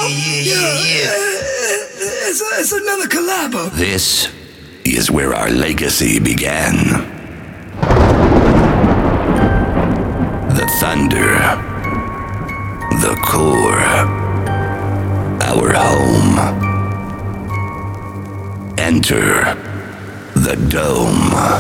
It's another collabo. This is where our legacy began. The thunder, the core, our home. Enter the dome.